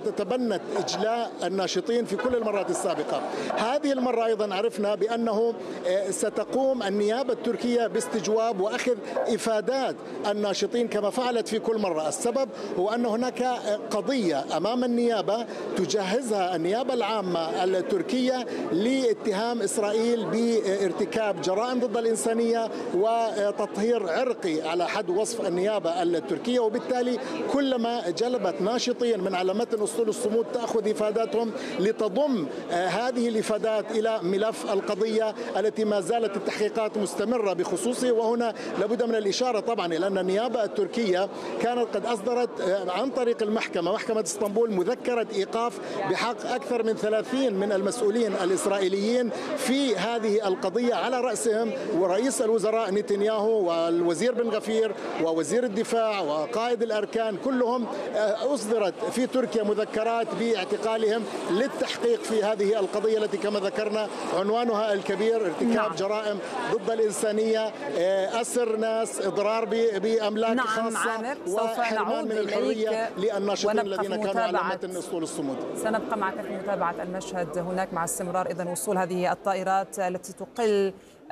تبنت إجلاء الناشطين في كل المرات السابقة. هذه المرة أيضا عرفنا بأنه ستقوم النيابة التركية باستجواب وأخذ إفادات الناشطين كما فعلت في كل مرة. السبب هو أن هناك قضية أمام النيابة تجهزها النيابة العامة التركية لاتهام إسرائيل بارتكاب جرائم ضد الإنسانية وتطهير عرقي على حد وصف النيابة التركية، وبالتالي كلما جلبت ناشطين من على متن أسطول الصمود تأخذ إفاداتهم لتضم هذه الإفادات إلى ملف القضية التي ما زالت التحقيقات مستمرة بخصوصه. وهنا لابد من الإشارة طبعا إلى أن النيابة التركية كانت قد أصدرت عن طريق محكمة اسطنبول مذكرة إيقاف بحق أكثر من 30 من المسؤولين الإسرائيليين في هذه القضية، على رأسهم ورئيس الوزراء نتنياهو والوزير بن غفير ووزير الدفاع وقائد الأركان. كلهم أصدرت في تركيا مذكرات باعتقالهم للتحقيق في هذه القضية التي كما ذكرنا عنوانها الكبير ارتكاب جرائم ضد الإنسانية، أسر ناس، إضرار بأملاك خاصة، وحرمان من الحرية للناشطين الذين كانوا على متن أسطول الصمود. سنبقى معك في متابعة المشهد هناك مع استمرار إذن وصول هذه الطائرات التي تقل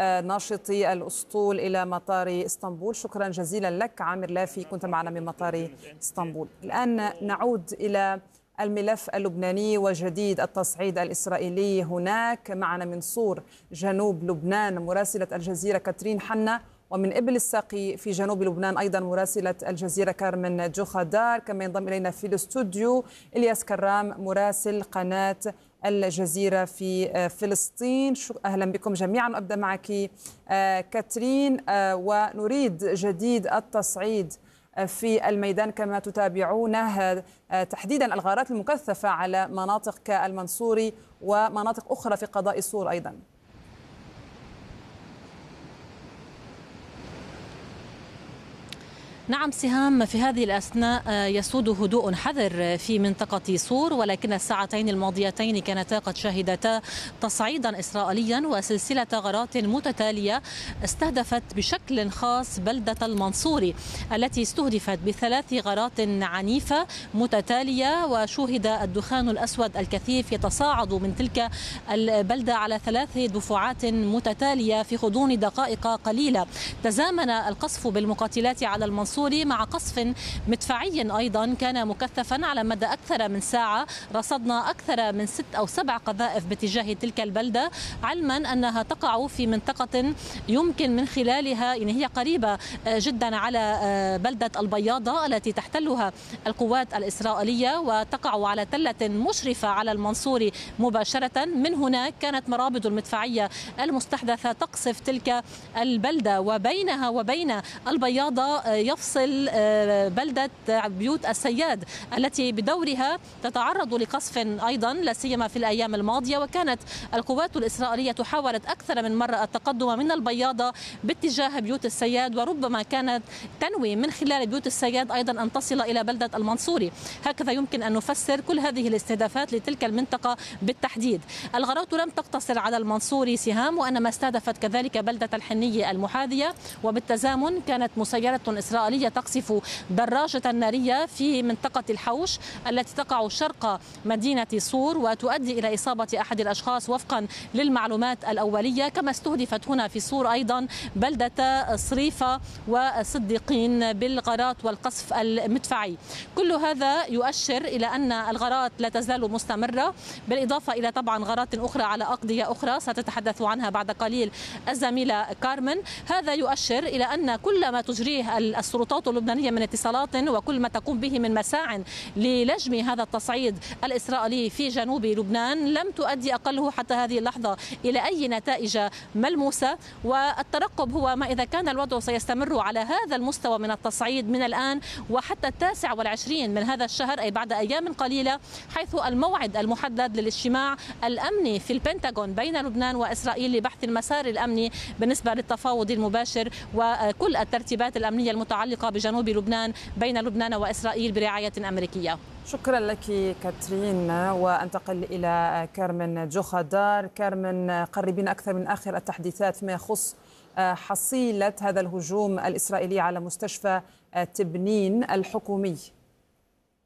ناشطي الأسطول إلى مطار اسطنبول. شكرا جزيلا لك عامر لافي، كنت معنا من مطار اسطنبول. الآن نعود إلى الملف اللبناني وجديد التصعيد الإسرائيلي هناك. معنا من صور جنوب لبنان مراسلة الجزيرة كاترين حنا، ومن إبل الساقي في جنوب لبنان أيضا مراسلة الجزيرة كارمن جوخدار. كما ينضم إلينا في الاستوديو إلياس كرام مراسل قناة الجزيرة في فلسطين. أهلا بكم جميعا. أبدأ معك كاترين، ونريد جديد التصعيد في الميدان كما تتابعونه، تحديدا الغارات المكثفة على مناطق كالمنصوري ومناطق أخرى في قضاء صور أيضا. نعم سهام، في هذه الأثناء يسود هدوء حذر في منطقة صور، ولكن الساعتين الماضيتين كانتا قد شهدتا تصعيدا إسرائيليا وسلسلة غارات متتالية استهدفت بشكل خاص بلدة المنصوري التي استهدفت بثلاث غارات عنيفة متتالية، وشوهد الدخان الأسود الكثيف يتصاعد من تلك البلدة على ثلاث دفعات متتالية في غضون دقائق قليلة. تزامن القصف بالمقاتلات على المنصوري مع قصف مدفعي أيضا كان مكثفا على مدى أكثر من ساعة. رصدنا أكثر من 6 أو 7 قذائف باتجاه تلك البلدة، علما أنها تقع في منطقة يمكن من خلالها، يعني هي قريبة جدا على بلدة البياضة التي تحتلها القوات الإسرائيلية، وتقع على تلة مشرفة على المنصوري مباشرة. من هناك كانت مرابط المدفعية المستحدثة تقصف تلك البلدة، وبينها وبين البياضة يفصل بلدة بيوت السياد التي بدورها تتعرض لقصف أيضا لا سيما في الأيام الماضية. وكانت القوات الإسرائيلية حاولت أكثر من مرة التقدم من البياضة باتجاه بيوت السياد، وربما كانت تنوي من خلال بيوت السياد أيضا أن تصل إلى بلدة المنصوري. هكذا يمكن أن نفسر كل هذه الاستهدافات لتلك المنطقة بالتحديد. الغارات لم تقتصر على المنصوري سهام، وإنما استهدفت كذلك بلدة الحنية المحاذية، وبالتزامن كانت مسيرة إسرائيلية تقصف دراجة نارية في منطقة الحوش التي تقع شرق مدينة صور، وتؤدي إلى إصابة أحد الأشخاص وفقا للمعلومات الأولية. كما استهدفت هنا في صور أيضا بلدة صريفة وصديقين بالغارات والقصف المدفعي. كل هذا يؤشر إلى أن الغارات لا تزال مستمرة، بالإضافة إلى طبعا غارات أخرى على أقضية أخرى ستتحدث عنها بعد قليل الزميلة كارمن. هذا يؤشر إلى أن كل ما تجريه السلطات اللبنانية من اتصالات وكل ما تقوم به من مساع للجم هذا التصعيد الإسرائيلي في جنوب لبنان لم تؤدي أقله حتى هذه اللحظة إلى أي نتائج ملموسة. والترقب هو ما إذا كان الوضع سيستمر على هذا المستوى من التصعيد من الآن وحتى 29 من هذا الشهر، أي بعد أيام قليلة، حيث الموعد المحدد للاجتماع الأمني في البنتاغون بين لبنان وإسرائيل لبحث المسار الأمني بالنسبة للتفاوض المباشر وكل الترتيبات الأمنية المتعلقة بجنوب لبنان بين لبنان وإسرائيل برعاية أمريكية. شكرا لك كاترين. وانتقل إلى كارمن جوخدار. كارمن، قربين أكثر من آخر التحديثات فيما يخص حصيلة هذا الهجوم الإسرائيلي على مستشفى تبنين الحكومي.